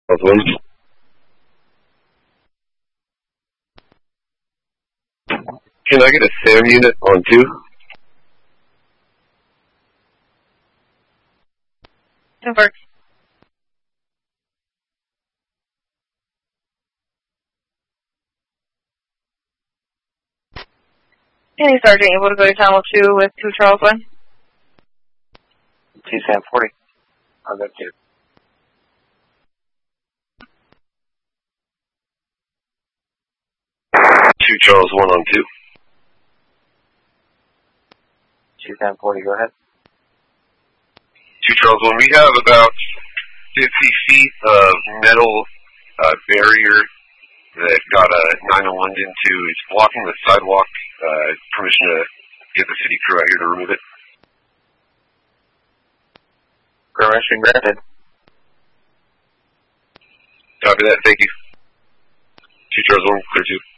One. Can I get a SAM unit on 2? That works. Hey, Sergeant, able to go to Channel 2 with 2 Charles 1? 2 Sam 40. I'll go 2. Two Charles 1 on 2. 2 Sam 40, go ahead. 2 Charles 1. We have about 50 feet of metal barrier that got a 901 into. It's blocking the sidewalk. Permission to get the city crew out here to remove it. Permission granted. Copy that. Thank you. 2 Charles 1, clear 2.